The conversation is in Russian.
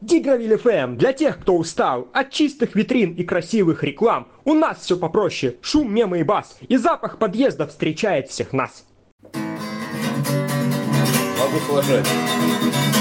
Дигровиль ФМ для тех, кто устал от чистых витрин и красивых реклам. У нас все попроще, шум, мемы и бас, и запах подъезда встречает всех нас. Могу сложать.